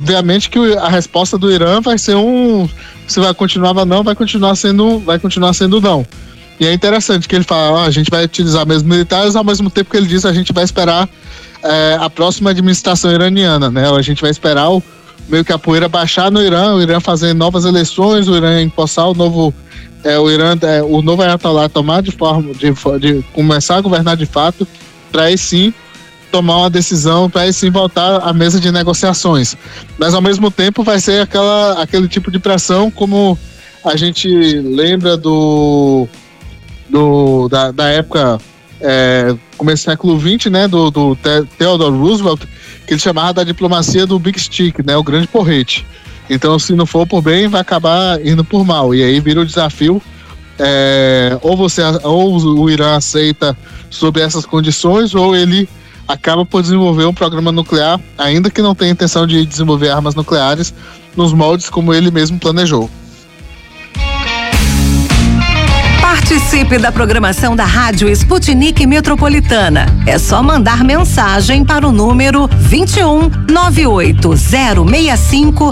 obviamente que a resposta do Irã vai ser se vai continuar ou não, vai continuar sendo não. E é interessante que ele fala, a gente vai utilizar mesmo militares, ao mesmo tempo que ele diz a gente vai esperar a próxima administração iraniana, né? A gente vai esperar meio que a poeira baixar no Irã, o Irã fazer novas eleições, o Irã empossar o novo Ayatollah tomar de começar a governar de fato, para aí sim tomar uma decisão, para aí sim voltar à mesa de negociações. Mas ao mesmo tempo vai ser aquele tipo de pressão como a gente lembra da época começo do século XX, né, do Theodore Roosevelt, que ele chamava da diplomacia do Big Stick, né, o grande porrete. Então, se não for por bem, vai acabar indo por mal. E aí vira o desafio, ou o Irã aceita sob essas condições, ou ele acaba por desenvolver um programa nuclear, ainda que não tenha intenção de desenvolver armas nucleares, nos moldes como ele mesmo planejou. Participe da programação da Rádio Sputnik Metropolitana. É só mandar mensagem para o número 21 98065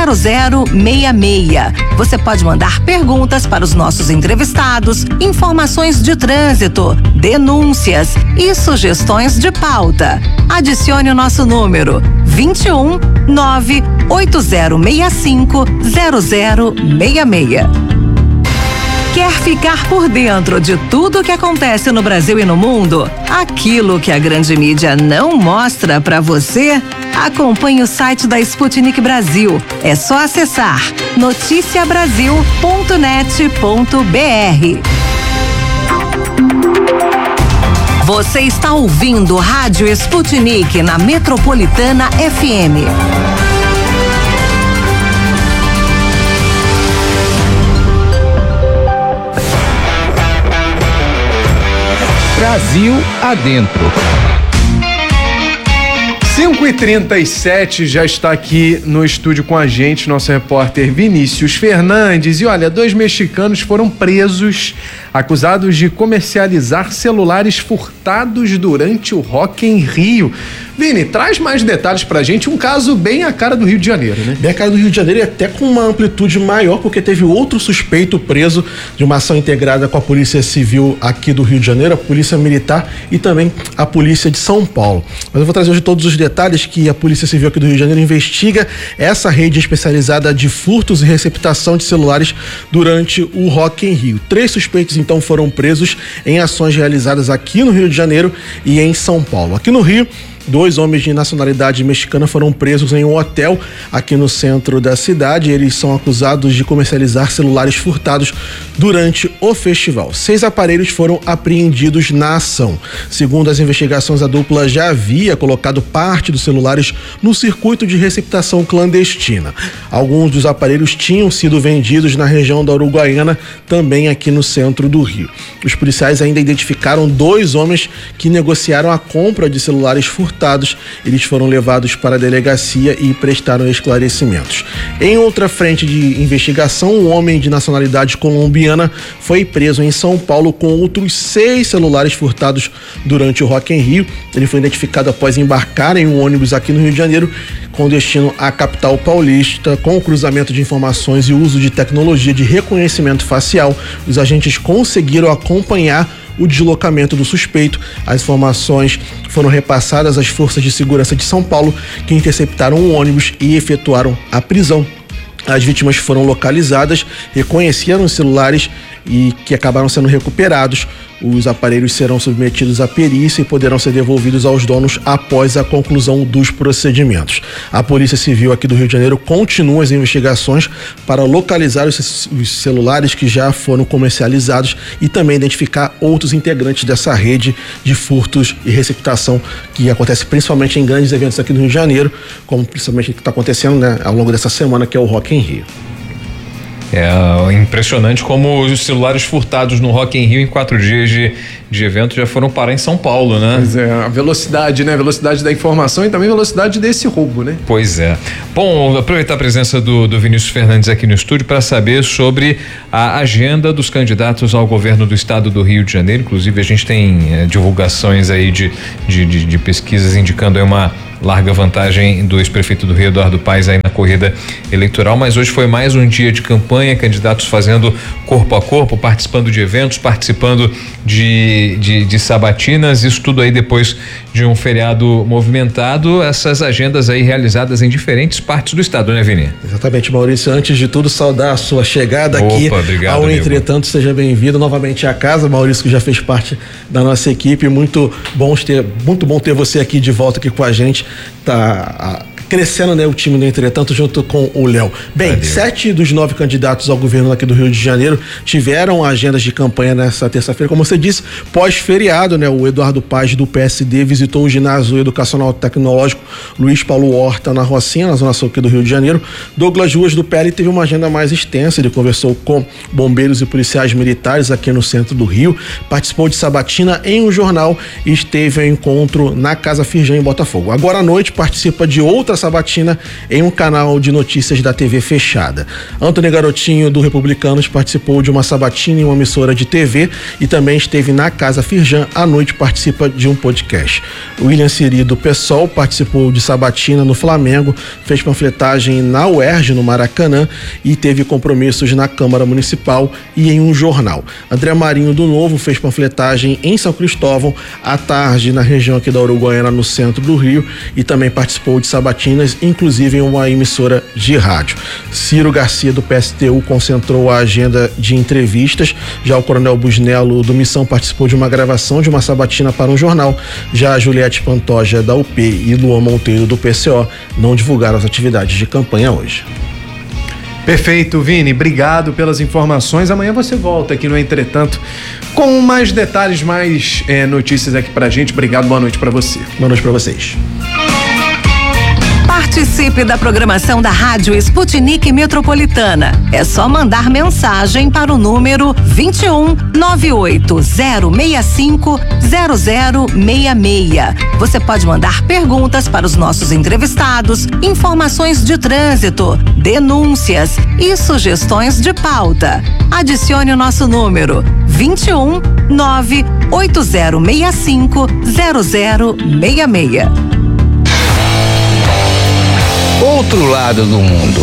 0066. Você pode mandar perguntas para os nossos entrevistados, informações de trânsito, denúncias e sugestões de pauta. Adicione o nosso número 21 98065 0066. Quer ficar por dentro de tudo o que acontece no Brasil e no mundo? Aquilo que a grande mídia não mostra para você? Acompanhe o site da Sputnik Brasil. É só acessar noticiabrasil.net.br. Você está ouvindo Rádio Sputnik na Metropolitana FM. Brasil adentro. 5h37, já está aqui no estúdio com a gente nosso repórter Vinícius Fernandes. E olha, 2 mexicanos foram presos acusados de comercializar celulares furtados durante o Rock in Rio. Vini, traz mais detalhes pra gente, um caso bem a cara do Rio de Janeiro, né? Bem a cara do Rio de Janeiro e até com uma amplitude maior, porque teve outro suspeito preso de uma ação integrada com a Polícia Civil aqui do Rio de Janeiro, a Polícia Militar e também a Polícia de São Paulo. Mas eu vou trazer hoje todos os detalhes que a Polícia Civil aqui do Rio de Janeiro investiga essa rede especializada de furtos e receptação de celulares durante o Rock in Rio. 3 suspeitos então foram presos em ações realizadas aqui no Rio de Janeiro e em São Paulo. Aqui no Rio, 2 homens de nacionalidade mexicana foram presos em um hotel aqui no centro da cidade. Eles são acusados de comercializar celulares furtados durante o festival. 6 aparelhos foram apreendidos na ação. Segundo as investigações, a dupla já havia colocado parte dos celulares no circuito de receptação clandestina. Alguns dos aparelhos tinham sido vendidos na região da Uruguaiana, também aqui no centro do Rio. Os policiais ainda identificaram 2 homens que negociaram a compra de celulares furtados. Eles foram levados para a delegacia e prestaram esclarecimentos. Em outra frente de investigação, um homem de nacionalidade colombiana foi preso em São Paulo com outros 6 celulares furtados durante o Rock in Rio. Ele foi identificado após embarcar em um ônibus aqui no Rio de Janeiro com destino à capital paulista. Com o cruzamento de informações e uso de tecnologia de reconhecimento facial, os agentes conseguiram acompanhar o deslocamento do suspeito. As informações foram repassadas às forças de segurança de São Paulo, que interceptaram o ônibus e efetuaram a prisão. As vítimas foram localizadas, reconheceram os celulares e que acabaram sendo recuperados. Os aparelhos serão submetidos à perícia e poderão ser devolvidos aos donos após a conclusão dos procedimentos. A Polícia Civil aqui do Rio de Janeiro continua as investigações para localizar os celulares que já foram comercializados e também identificar outros integrantes dessa rede de furtos e receptação que acontece principalmente em grandes eventos aqui do Rio de Janeiro, como principalmente o que está acontecendo, né, ao longo dessa semana, que é o Rock in Rio. É impressionante como os celulares furtados no Rock in Rio em 4 dias de evento já foram parar em São Paulo, né? Pois é, a velocidade, né? A velocidade da informação e também a velocidade desse roubo, né? Pois é. Bom, aproveitar a presença do Vinícius Fernandes aqui no estúdio para saber sobre a agenda dos candidatos ao governo do estado do Rio de Janeiro. Inclusive, a gente tem divulgações aí de pesquisas indicando aí uma larga vantagem do ex-prefeito do Rio, Eduardo Paes, aí corrida eleitoral, mas hoje foi mais um dia de campanha, candidatos fazendo corpo a corpo, participando de eventos, participando de sabatinas, isso tudo aí depois de um feriado movimentado, essas agendas aí realizadas em diferentes partes do estado, né, Vini? Exatamente, Maurício. Antes de tudo, saudar a sua chegada aqui obrigado, ao Entretanto. Seja bem-vindo novamente à casa, Maurício, que já fez parte da nossa equipe. Muito bom ter você aqui de volta aqui com a gente. Tá crescendo, né, o time do Entretanto junto com o Léo. Bem, 7 dos 9 candidatos ao governo aqui do Rio de Janeiro tiveram agendas de campanha nessa terça-feira. Como você disse, pós-feriado, né, o Eduardo Paz do PSD visitou o ginásio educacional tecnológico Luiz Paulo Horta na Rocinha, na zona sul aqui do Rio de Janeiro. Douglas Ruas do PL teve uma agenda mais extensa, ele conversou com bombeiros e policiais militares aqui no centro do Rio, participou de sabatina em um jornal e esteve ao encontro na Casa Firjan em Botafogo. Agora à noite participa de outra sabatina em um canal de notícias da TV fechada. Antônio Garotinho do Republicanos participou de uma sabatina em uma emissora de TV e também esteve na Casa Firjan. À noite participa de um podcast. William Siri do PSOL participou de sabatina no Flamengo, fez panfletagem na UERJ, no Maracanã, e teve compromissos na Câmara Municipal e em um jornal. André Marinho do Novo fez panfletagem em São Cristóvão, à tarde na região aqui da Uruguaiana, no centro do Rio, e também participou de sabatina, inclusive em uma emissora de rádio. Ciro Garcia do PSTU concentrou a agenda de entrevistas. Já o Coronel Busnello do Missão participou de uma gravação de uma sabatina para um jornal. Já a Juliette Pantoja da UP e Luan Monteiro do PCO não divulgaram as atividades de campanha hoje. Perfeito, Vini, obrigado pelas informações. Amanhã você volta aqui no Entretanto com mais detalhes, mais notícias aqui pra gente. Obrigado, boa noite pra você. Boa noite pra vocês. Participe da programação da Rádio Sputnik Metropolitana. É só mandar mensagem para o número 21 98065 0066. Você pode mandar perguntas para os nossos entrevistados, informações de trânsito, denúncias e sugestões de pauta. Adicione o nosso número 21 98065 0066. Outro lado do mundo.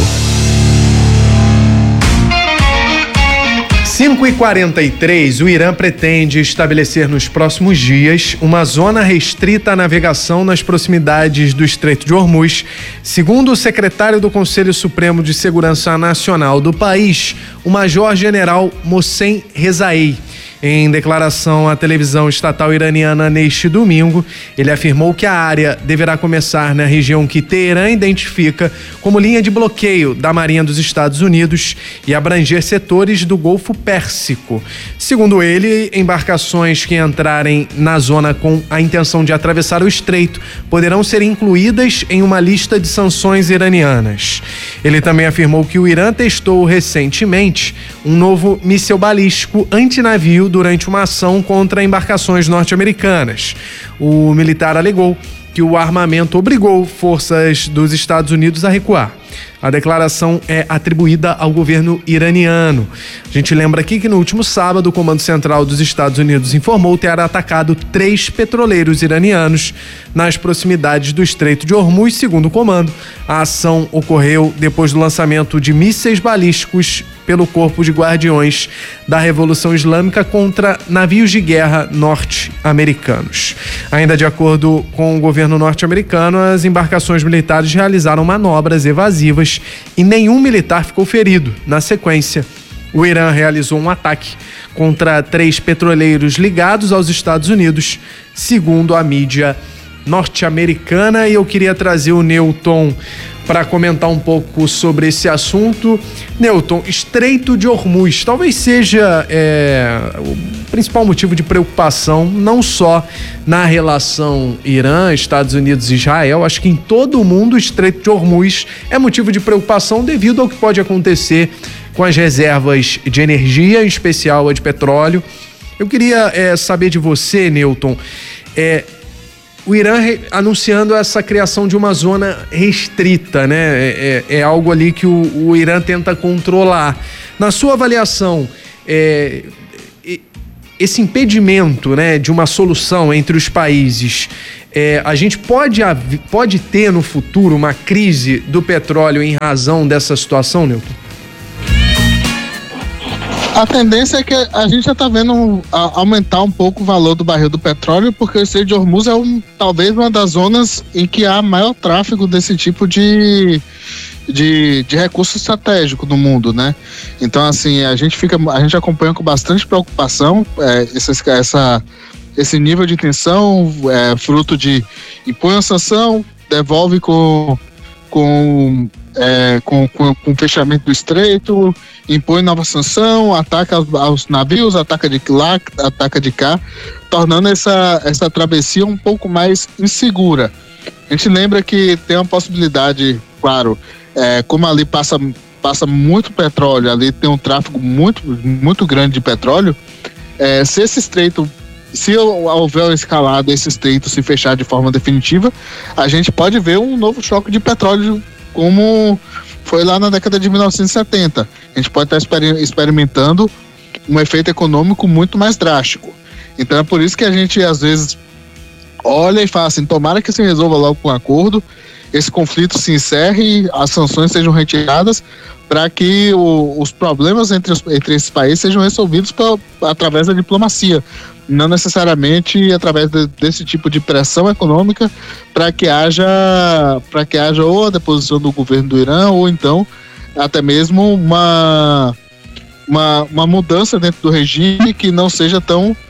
5h43, o Irã pretende estabelecer nos próximos dias uma zona restrita à navegação nas proximidades do Estreito de Hormuz, segundo o secretário do Conselho Supremo de Segurança Nacional do país, o Major-General Mohsen Rezaei. Em declaração à televisão estatal iraniana neste domingo, ele afirmou que a área deverá começar na região que Teherã identifica como linha de bloqueio da Marinha dos Estados Unidos e abranger setores do Golfo Pérsico. Segundo ele, embarcações que entrarem na zona com a intenção de atravessar o estreito poderão ser incluídas em uma lista de sanções iranianas. Ele também afirmou que o Irã testou recentemente um novo míssil balístico antinavio durante uma ação contra embarcações norte-americanas. O militar alegou que o armamento obrigou forças dos Estados Unidos a recuar. A declaração é atribuída ao governo iraniano. A gente lembra aqui que no último sábado o Comando Central dos Estados Unidos informou ter atacado 3 petroleiros iranianos nas proximidades do Estreito de Hormuz. Segundo o comando, a ação ocorreu depois do lançamento de mísseis balísticos pelo Corpo de Guardiões da Revolução Islâmica contra navios de guerra norte-americanos. Ainda de acordo com o governo norte-americano, as embarcações militares realizaram manobras evasivas e nenhum militar ficou ferido. Na sequência, o Irã realizou um ataque contra 3 petroleiros ligados aos Estados Unidos, segundo a mídia norte-americana. E eu queria trazer o Newton para comentar um pouco sobre esse assunto. Newton, Estreito de Hormuz talvez seja o principal motivo de preocupação, não só na relação Irã, Estados Unidos e Israel. Acho que em todo o mundo o Estreito de Hormuz é motivo de preocupação devido ao que pode acontecer com as reservas de energia, em especial a de petróleo. Eu queria saber de você, Newton, o Irã anunciando essa criação de uma zona restrita, né? É algo ali que o Irã tenta controlar. Na sua avaliação, esse impedimento, né, de uma solução entre os países A gente pode ter no futuro uma crise do petróleo em razão dessa situação, Newton? A tendência é que a gente já está vendo aumentar um pouco o valor do barril do petróleo, porque o Estreito de Hormuz é talvez uma das zonas em que há maior tráfego desse tipo de recurso estratégico no mundo, né? Então, assim, a gente acompanha com bastante preocupação esse nível de tensão, fruto de impõe a sanção, devolve com o fechamento do estreito, impõe nova sanção, ataca aos navios, ataca de lá, ataca de cá, tornando essa travessia um pouco mais insegura. A gente lembra que tem uma possibilidade, claro, como ali passa muito petróleo, ali tem um tráfego muito, muito grande de petróleo, se houver uma escalada, esse estreito se fechar de forma definitiva, a gente pode ver um novo choque de petróleo, como foi lá na década de 1970. A gente pode estar experimentando um efeito econômico muito mais drástico. Então é por isso que a gente às vezes olha e fala assim, tomara que se resolva logo com um acordo, esse conflito se encerre, as sanções sejam retiradas, para que os problemas entre esses países sejam resolvidos através da diplomacia, não necessariamente através desse tipo de pressão econômica, para que haja ou a deposição do governo do Irã, ou então até mesmo uma mudança dentro do regime que não seja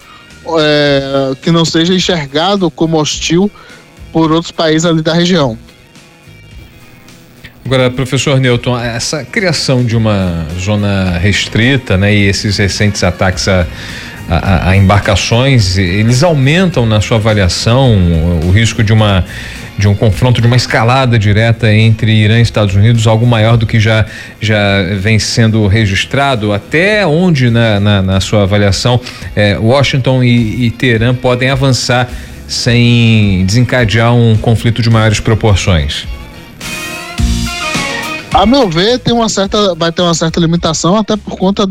enxergado como hostil por outros países ali da região. Agora, professor Newton, essa criação de uma zona restrita, né, e esses recentes ataques a embarcações, eles aumentam na sua avaliação o risco de um confronto, de uma escalada direta entre Irã e Estados Unidos, algo maior do que já vem sendo registrado? Até onde, na sua avaliação, Washington e Teherã podem avançar sem desencadear um conflito de maiores proporções? A meu ver, vai ter uma certa limitação, até por conta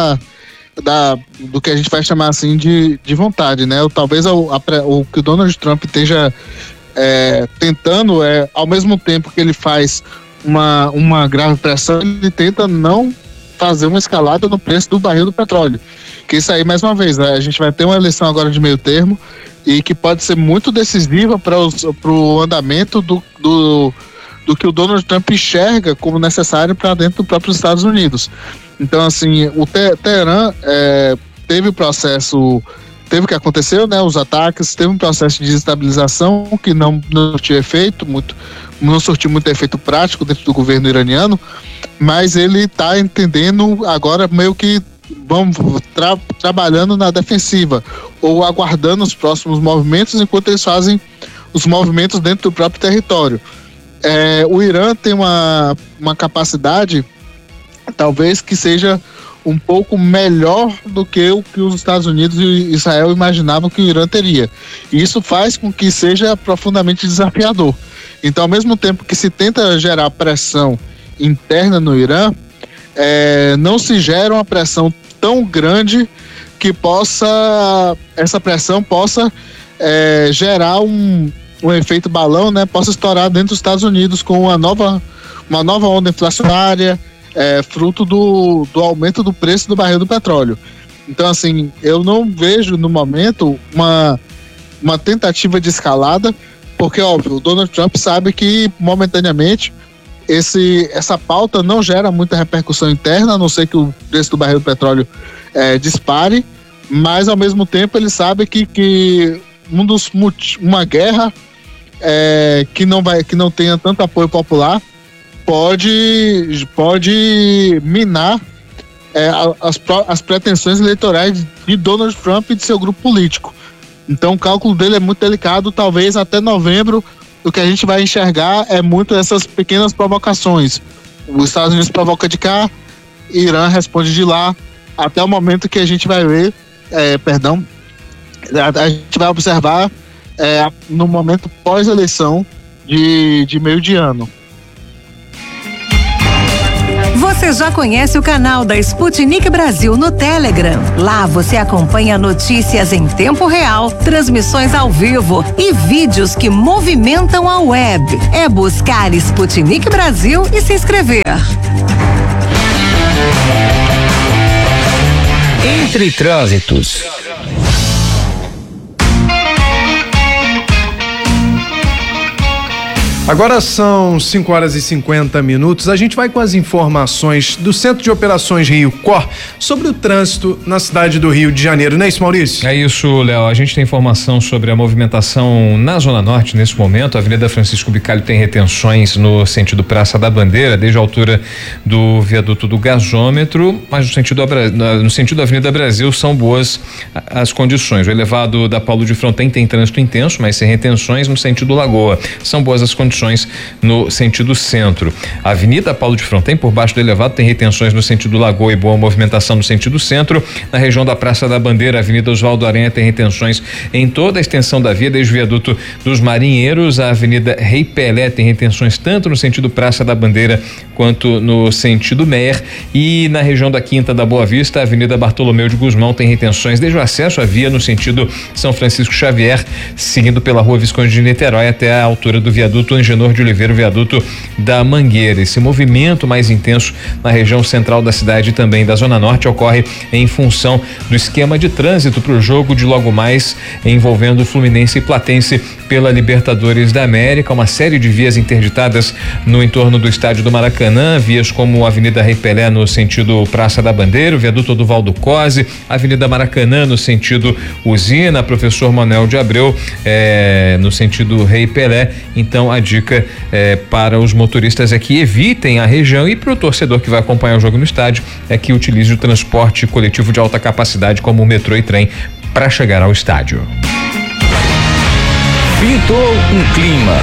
do que a gente vai chamar assim de vontade, né? Talvez o que o Donald Trump esteja tentando, ao mesmo tempo que ele faz uma grave pressão, ele tenta não fazer uma escalada no preço do barril do petróleo. Que isso aí, mais uma vez, né? A gente vai ter uma eleição agora de meio termo e que pode ser muito decisiva para o andamento do que o Donald Trump enxerga como necessário para dentro do próprio Estados Unidos. Então, assim, o Teherã teve o processo, teve o que aconteceu, né? Os ataques, teve um processo de desestabilização que não surtiu efeito, não surtiu muito efeito prático dentro do governo iraniano, mas ele está entendendo agora meio que trabalhando na defensiva, ou aguardando os próximos movimentos enquanto eles fazem os movimentos dentro do próprio território. O Irã tem uma capacidade, talvez, que seja um pouco melhor do que o que os Estados Unidos e Israel imaginavam que o Irã teria. E isso faz com que seja profundamente desafiador. Então, ao mesmo tempo que se tenta gerar pressão interna no Irã, não se gera uma pressão tão grande que essa pressão possa gerar um efeito balão, né, possa estourar dentro dos Estados Unidos com uma nova onda inflacionária, fruto do aumento do preço do barril do petróleo. Então, assim, eu não vejo no momento uma tentativa de escalada, porque, óbvio, o Donald Trump sabe que momentaneamente essa pauta não gera muita repercussão interna, a não ser que o preço do barril do petróleo dispare, mas ao mesmo tempo ele sabe que uma guerra que não tenha tanto apoio popular pode minar as pretensões eleitorais de Donald Trump e de seu grupo político. Então o cálculo dele é muito delicado. Talvez até novembro o que a gente vai enxergar é muito essas pequenas provocações. Os Estados Unidos provoca de cá, Irã responde de lá, até o momento que a gente vai ver, a gente vai observar no momento pós-eleição de meio de ano. Você já conhece o canal da Sputnik Brasil no Telegram? Lá você acompanha notícias em tempo real, transmissões ao vivo e vídeos que movimentam a web. É buscar Sputnik Brasil e se inscrever. Entre trânsitos. Agora são 5h50. A gente vai com as informações do Centro de Operações Rio Cor sobre o trânsito na cidade do Rio de Janeiro. Não é isso, Maurício? É isso, Léo. A gente tem informação sobre a movimentação na Zona Norte nesse momento. A Avenida Francisco Bicalho tem retenções no sentido Praça da Bandeira, desde a altura do viaduto do gasômetro, mas no sentido Avenida Brasil são boas as condições. O elevado da Paulo de Fronten tem trânsito intenso, mas sem retenções no sentido Lagoa. São boas as condições no sentido centro. A Avenida Paulo de Fronten, por baixo do elevado, tem retenções no sentido Lagoa e boa movimentação no sentido centro. Na região da Praça da Bandeira, a Avenida Oswaldo Aranha tem retenções em toda a extensão da via, desde o viaduto dos Marinheiros. A Avenida Rei Pelé tem retenções tanto no sentido Praça da Bandeira quanto no sentido Meier. E na região da Quinta da Boa Vista, a Avenida Bartolomeu de Guzmão tem retenções desde o acesso à via no sentido São Francisco Xavier, seguindo pela Rua Visconde de Niterói até a altura do viaduto Angenor de Oliveira, o viaduto da Mangueira. Esse movimento mais intenso na região central da cidade e também da Zona Norte ocorre em função do esquema de trânsito para o jogo de logo mais envolvendo Fluminense e Platense pela Libertadores da América. Uma série de vias interditadas no entorno do estádio do Maracanã, vias como a Avenida Rei Pelé no sentido Praça da Bandeira, o viaduto do Valdo Cosi, Avenida Maracanã no sentido Usina, Professor Manuel de Abreu no sentido Rei Pelé. Então a dica para os motoristas é que evitem a região, e para o torcedor que vai acompanhar o jogo no estádio é que utilize o transporte coletivo de alta capacidade como o metrô e trem para chegar ao estádio. Pintou um clima.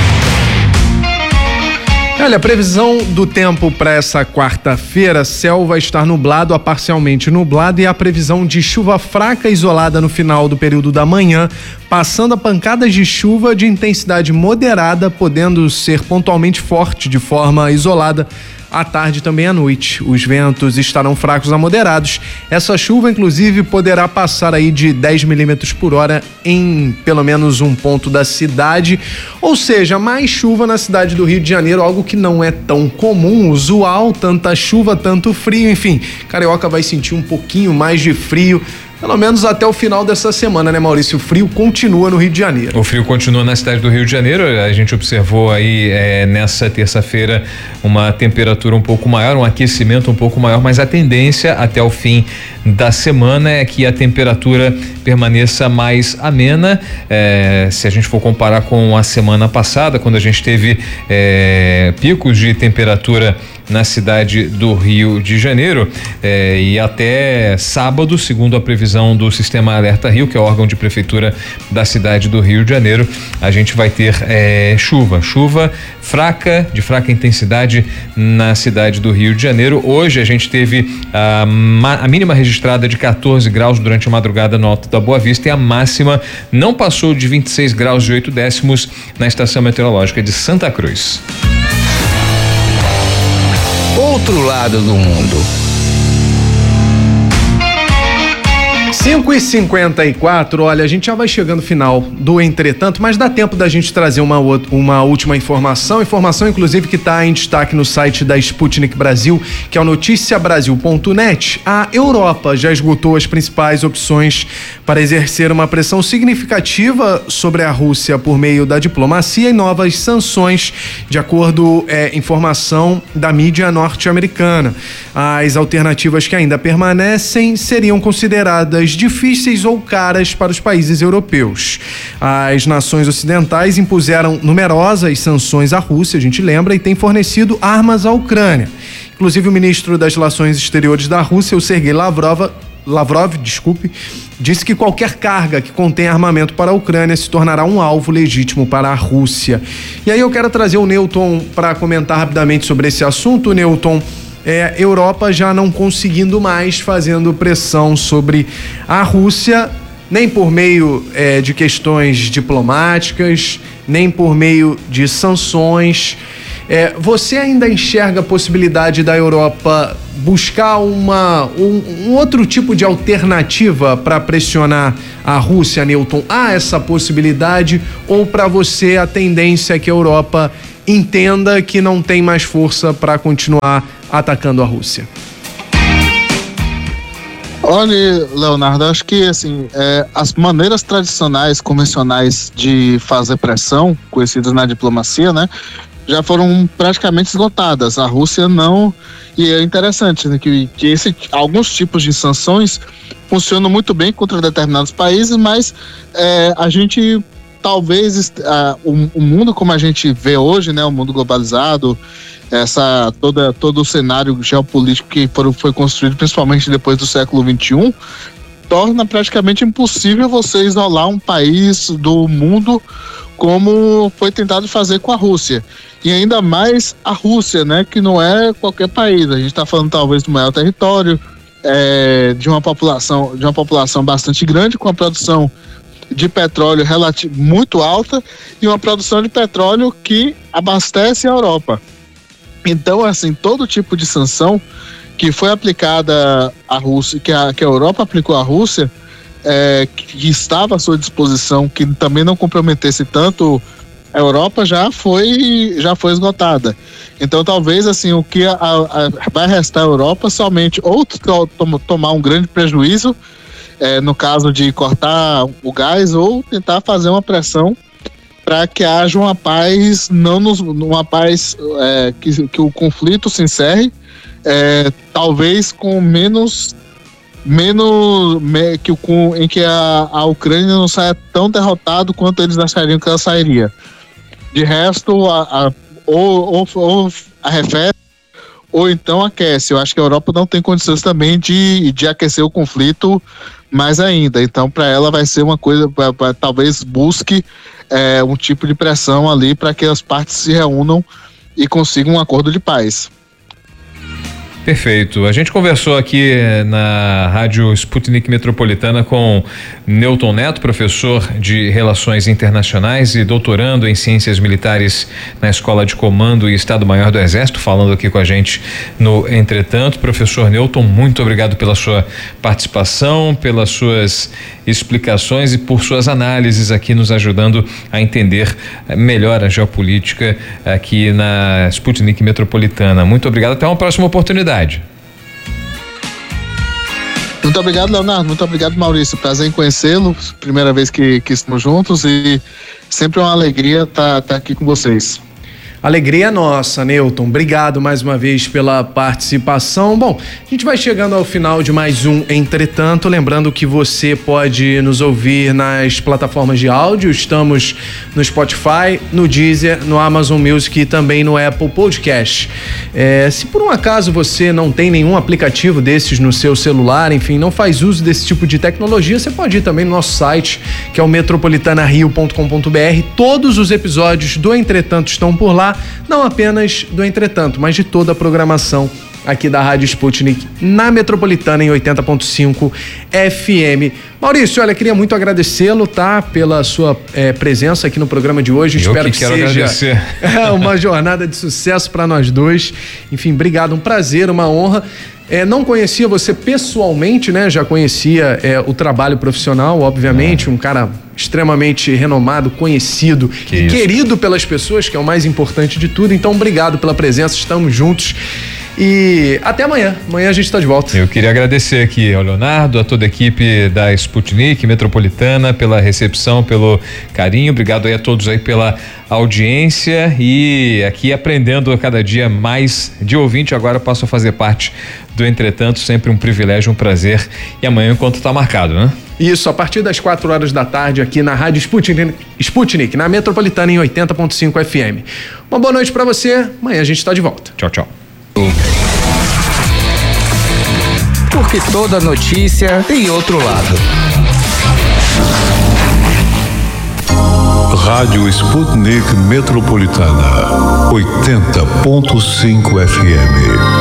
Olha, a previsão do tempo para essa quarta-feira: céu vai estar nublado a parcialmente nublado, e a previsão de chuva fraca isolada no final do período da manhã, passando a pancadas de chuva de intensidade moderada, podendo ser pontualmente forte de forma isolada à tarde e também à noite. Os ventos estarão fracos a moderados. Essa chuva, inclusive, poderá passar aí de 10 milímetros por hora em pelo menos um ponto da cidade. Ou seja, mais chuva na cidade do Rio de Janeiro, algo que não é tão comum, usual, tanta chuva, tanto frio, enfim. Carioca vai sentir um pouquinho mais de frio, pelo menos até o final dessa semana, né, Maurício? O frio continua no Rio de Janeiro. O frio continua na cidade do Rio de Janeiro. A gente observou aí nessa terça-feira uma temperatura um pouco maior, um aquecimento um pouco maior, mas a tendência até o fim da semana é que a temperatura permaneça mais amena. Se a gente for comparar com a semana passada, quando a gente teve picos de temperatura na cidade do Rio de Janeiro, e até sábado, segundo a previsão do Sistema Alerta Rio, que é o órgão de prefeitura da cidade do Rio de Janeiro, a gente vai ter chuva fraca, de fraca intensidade na cidade do Rio de Janeiro. Hoje a gente teve a mínima registrada de 14 graus durante a madrugada no Alto da Boa Vista, e a máxima não passou de 26 graus e 8 décimos na estação meteorológica de Santa Cruz. Outro lado do mundo. 5h54, olha, a gente já vai chegando no final do Entretanto, mas dá tempo da gente trazer uma última informação inclusive que está em destaque no site da Sputnik Brasil, que é o noticiabrasil.net. A Europa já esgotou as principais opções para exercer uma pressão significativa sobre a Rússia por meio da diplomacia e novas sanções, de acordo com informação da mídia norte-americana. As alternativas que ainda permanecem seriam consideradas difíceis ou caras para os países europeus. As nações ocidentais impuseram numerosas sanções à Rússia, a gente lembra, e tem fornecido armas à Ucrânia. Inclusive, o ministro das Relações Exteriores da Rússia, o Sergei Lavrov, disse que qualquer carga que contém armamento para a Ucrânia se tornará um alvo legítimo para a Rússia. E aí eu quero trazer o Newton para comentar rapidamente sobre esse assunto. Newton, Europa já não conseguindo mais fazendo pressão sobre a Rússia, nem por meio de questões diplomáticas, nem por meio de sanções. Você ainda enxerga a possibilidade da Europa buscar um outro tipo de alternativa para pressionar a Rússia, Newton? Há essa possibilidade, ou para você a tendência é que a Europa entenda que não tem mais força para continuar atacando a Rússia? Olha, Leonardo, acho que assim, as maneiras tradicionais, convencionais de fazer pressão, conhecidas na diplomacia, né, já foram praticamente esgotadas. A Rússia não. E é interessante, né, que alguns tipos de sanções funcionam muito bem contra determinados países, mas a gente talvez o mundo como a gente vê hoje, né, o mundo globalizado, todo o cenário geopolítico que foi construído principalmente depois do século XXI, torna praticamente impossível você isolar um país do mundo como foi tentado fazer com a Rússia. E ainda mais a Rússia, né, que não é qualquer país. A gente está falando talvez do maior território, de uma população bastante grande, com a produção de petróleo muito alta e uma produção de petróleo que abastece a Europa. Então, assim, todo tipo de sanção que foi aplicada à Rússia, que a Europa aplicou à Rússia, que estava à sua disposição, que também não comprometesse tanto a Europa, já foi esgotada. Então, talvez, assim, o que vai restar à Europa somente ou tomar um grande prejuízo, no caso de cortar o gás, ou tentar fazer uma pressão para que haja uma paz, que o conflito se encerre, talvez com em que a Ucrânia não saia tão derrotada quanto eles achariam que ela sairia. De resto, ou arrefece, ou então aquece. Eu acho que a Europa não tem condições também de aquecer o conflito mais ainda. Então, para ela vai ser uma coisa, talvez busque um tipo de pressão ali para que as partes se reúnam e consigam um acordo de paz. Perfeito. A gente conversou aqui na Rádio Sputnik Metropolitana com Newton Neto, professor de Relações Internacionais e doutorando em Ciências Militares na Escola de Comando e Estado-Maior do Exército, falando aqui com a gente no Entretanto. Professor Newton, muito obrigado pela sua participação, pelas suas explicações e por suas análises aqui, nos ajudando a entender melhor a geopolítica aqui na Sputnik Metropolitana. Muito obrigado, até uma próxima oportunidade. Muito obrigado, Leonardo. Muito obrigado, Maurício. Prazer em conhecê-lo. Primeira vez que estamos juntos e sempre uma alegria estar aqui com vocês. Alegria nossa, Newton. Obrigado mais uma vez pela participação. Bom, a gente vai chegando ao final de mais um Entretanto, lembrando que você pode nos ouvir nas plataformas de áudio. Estamos no Spotify, no Deezer, no Amazon Music e também no Apple Podcast. Se por um acaso você não tem nenhum aplicativo desses no seu celular, enfim, não faz uso desse tipo de tecnologia, você pode ir também no nosso site, que é o metropolitanario.com.br. Todos os episódios do Entretanto estão por lá, não apenas do Entretanto, mas de toda a programação aqui da Rádio Sputnik na Metropolitana em 80.5 FM. Maurício, olha, queria muito agradecê-lo, tá? Pela sua presença aqui no programa de hoje. Espero que seja uma jornada de sucesso para nós dois. Enfim, obrigado, um prazer, uma honra. Não conhecia você pessoalmente, né? Já conhecia o trabalho profissional, obviamente, um cara extremamente renomado, conhecido e querido pelas pessoas, que é o mais importante de tudo. Então, obrigado pela presença, estamos juntos. E até amanhã. Amanhã a gente está de volta. Eu queria agradecer aqui ao Leonardo, a toda a equipe da Sputnik Metropolitana pela recepção, pelo carinho. Obrigado aí a todos aí pela audiência e aqui aprendendo a cada dia mais de ouvinte. Agora passo a fazer parte do Entretanto, sempre um privilégio, um prazer. E amanhã o encontro está marcado, né? Isso, a partir das 4 horas da tarde aqui na Rádio Sputnik, na Metropolitana em 80.5 FM. Uma boa noite para você. Amanhã a gente está de volta. Tchau, tchau. Porque toda notícia tem outro lado. Rádio Sputnik Metropolitana, 80.5 FM.